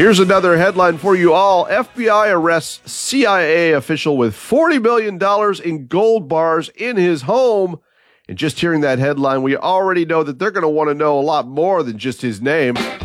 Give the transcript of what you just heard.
Here's another headline for you all. FBI arrests CIA official with $40 million in gold bars in his home. And just hearing that headline, we already know that they're going to want to know a lot more than just his name.